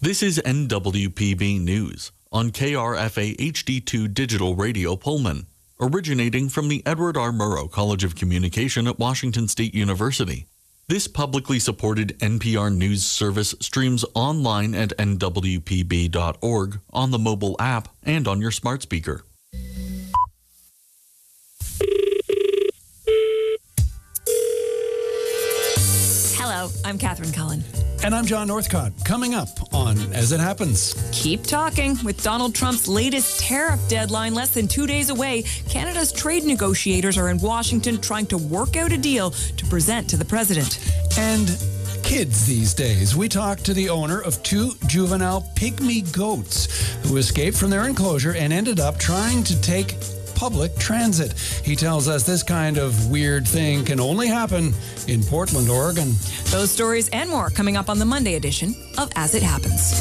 This is NWPB News on KRFA HD2 Digital Radio Pullman, originating from the Edward R. Murrow College of Communication at Washington State University. This publicly supported NPR News service streams online at nwpb.org, on the mobile app, and on your smart speaker. Hello, I'm Catherine Cullen. And I'm John Northcott. Coming up on As It Happens. Keep talking. With Donald Trump's latest tariff deadline less than 2 days away, Canada's trade negotiators are in Washington trying to work out a deal to present to the president. And kids these days. We talked to the owner of 2 juvenile pygmy goats who escaped from their enclosure and ended up trying to take public transit. He tells us this kind of weird thing can only happen in Portland, Oregon. Those stories and more coming up on the Monday edition of As It Happens.